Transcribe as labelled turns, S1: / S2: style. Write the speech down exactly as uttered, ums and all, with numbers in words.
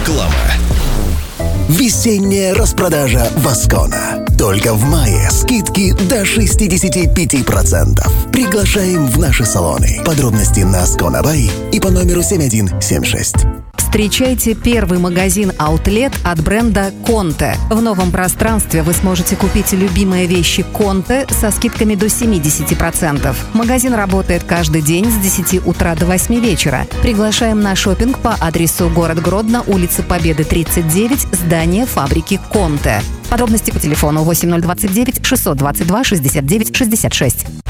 S1: Реклама.
S2: Весенняя распродажа Воскона. Только в мае скидки до шестьдесят пять процентов. Приглашаем в наши салоны. Подробности на Сконабай и по номеру семь один семь шесть.
S3: Встречайте первый магазин-аутлет от бренда Конте. В новом пространстве вы сможете купить любимые вещи Конте со скидками до семьдесят процентов. Магазин работает каждый день с десяти утра до восьми вечера. Приглашаем на шопинг по адресу город Гродно, улица Победы, тридцать девять, здание фабрики Конте. Подробности по телефону восемь ноль двадцать девять шестьсот двадцать два шестьдесят девять шестьдесят шесть.